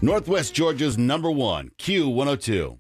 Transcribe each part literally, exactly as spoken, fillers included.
Northwest Georgia's number one, Q one oh two.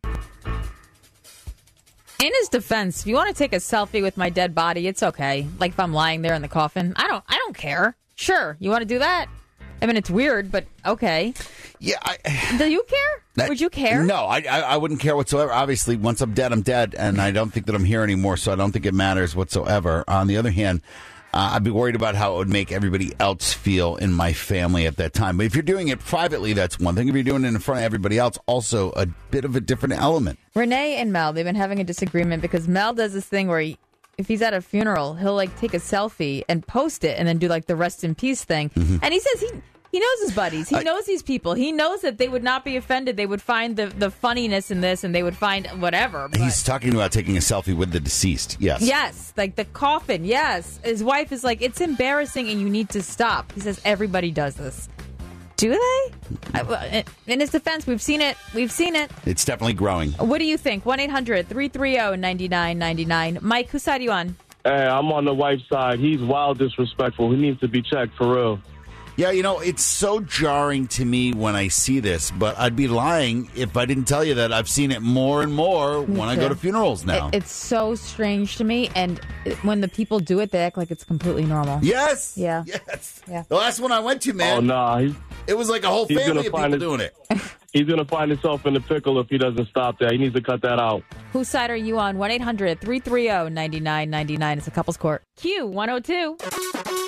In his defense, if you want to take a selfie with my dead body, it's okay. Like if I'm lying there in the coffin, I don't I don't care. Sure, you want to do that? I mean, it's weird, but okay. Yeah, I, do you care? that, Would you care? No, I, I I wouldn't care whatsoever. Obviously, once I'm dead, I'm dead, and I don't think that I'm here anymore, so I don't think it matters whatsoever. On the other hand, uh, I'd be worried about how it would make everybody else feel in my family at that time. But if you're doing it privately, that's one thing. If you're doing it in front of everybody else, also a bit of a different element. Renee and Mel, they've been having a disagreement because Mel does this thing where he, if he's at a funeral, he'll like take a selfie and post it and then do like the rest in peace thing. Mm-hmm. And he says he he knows his buddies. He I, knows these people. He knows that they would not be offended. They would find the, the funniness in this and they would find whatever. But. He's talking about taking a selfie with the deceased. Yes. Yes. Like the coffin. Yes. His wife is like, it's embarrassing and you need to stop. He says everybody does this. Do they? In his defense, we've seen it. We've seen it. It's definitely growing. What do you think? one eight hundred three three zero nine nine nine nine. Mike, whose side are you on? Hey, I'm on the wife's side. He's wild disrespectful. He needs to be checked for real. Yeah, you know, it's so jarring to me when I see this, but I'd be lying if I didn't tell you that I've seen it more and more me when too. I go to funerals now. It, it's so strange to me, and when the people do it, they act like it's completely normal. Yes. Yeah. Yes. Yeah. The last one I went to, man. Oh, no. Nah, it was like a whole family of people his, doing it. He's going to find himself in the pickle if he doesn't stop that. He needs to cut that out. Whose side are you on? one eight hundred three three zero nine nine nine nine. It's a couple's court. Q one oh two.